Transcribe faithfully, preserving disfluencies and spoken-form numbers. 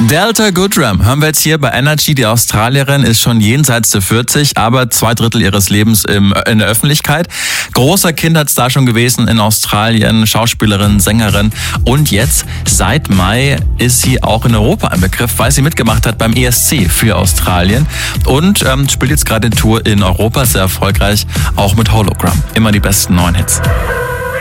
Delta Goodrem hören wir jetzt hier bei Energy. Die Australierin ist schon jenseits der vierzig, aber zwei Drittel ihres Lebens im, in der Öffentlichkeit. Großer Kindheitsstar schon gewesen in Australien, Schauspielerin, Sängerin. Und jetzt, seit Mai, ist sie auch in Europa ein Begriff, weil sie mitgemacht hat beim E S C für Australien. Und ähm, spielt jetzt gerade eine Tour in Europa, sehr erfolgreich, auch mit Hologram. Immer die besten neuen Hits.